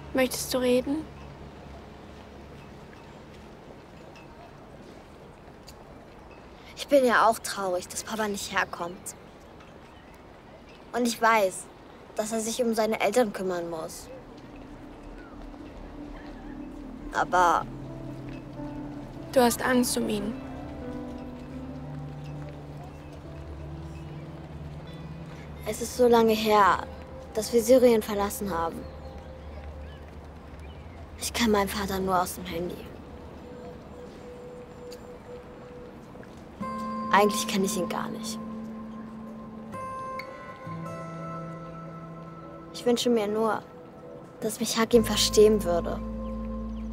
Möchtest du reden? Ich bin ja auch traurig, dass Papa nicht herkommt. Und ich weiß, dass er sich um seine Eltern kümmern muss. Aber Du hast Angst um ihn. es ist so lange her, dass wir Syrien verlassen haben. Ich kenne meinen Vater nur aus dem Handy. Eigentlich kenne ich ihn gar nicht. Ich wünsche mir nur, dass mich Hakim verstehen würde.